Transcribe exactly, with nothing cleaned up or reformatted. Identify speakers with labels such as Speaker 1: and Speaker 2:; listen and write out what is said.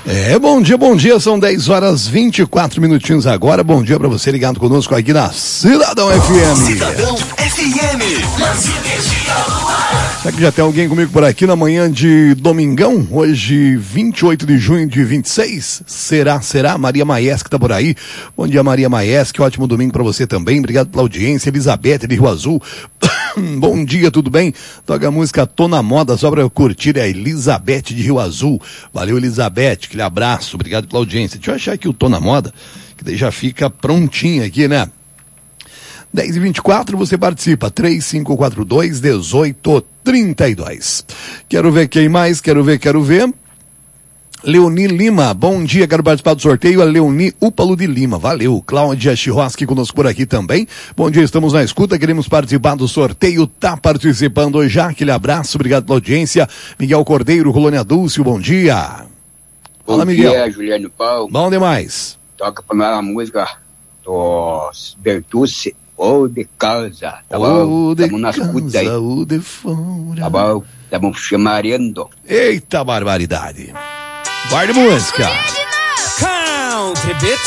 Speaker 1: É, bom dia, bom dia, são dez horas vinte e quatro minutinhos agora. Bom dia pra você ligado conosco aqui na Cidadão F M.
Speaker 2: Cidadão F M, mais energia no ar.
Speaker 1: Será que já tem alguém comigo por aqui na manhã de domingão? Hoje, vinte e oito de junho de vinte e seis? Será, será? Maria Maes que tá por aí. Bom dia, Maria Maes, que ótimo domingo pra você também. Obrigado pela audiência. Elizabeth de Rio Azul. Bom dia, tudo bem? Toca a música Tô na Moda, só pra eu curtir, é a Elizabeth de Rio Azul. Valeu, Elizabeth, aquele abraço, obrigado pela audiência. Deixa eu achar aqui o Tô na Moda, que daí já fica prontinho aqui, né? dez e vinte e quatro, você participa, três cinco quatro dois, um oito três dois. Quero ver quem mais, quero ver, quero ver. Leoni Lima, bom dia, quero participar do sorteio, a Leoni Upalo de Lima, valeu. Cláudia Chirroski conosco por aqui também, bom dia, estamos na escuta, queremos participar do sorteio, tá participando já, aquele abraço, obrigado pela audiência. Miguel Cordeiro, Colônia Dulce, bom dia.
Speaker 3: Bom
Speaker 1: Fala, Miguel.
Speaker 3: dia, Juliano Paulo.
Speaker 1: Bom demais.
Speaker 3: Toca pra nós a música dos Bertucci, ou de casa, tá
Speaker 1: Ou
Speaker 3: bom?
Speaker 1: de
Speaker 3: Tamo na escuta aí,
Speaker 1: casa, ou de fora.
Speaker 3: tá bom? Tamo chamarendo.
Speaker 1: Eita barbaridade. Guarde música.
Speaker 2: Country, bitch.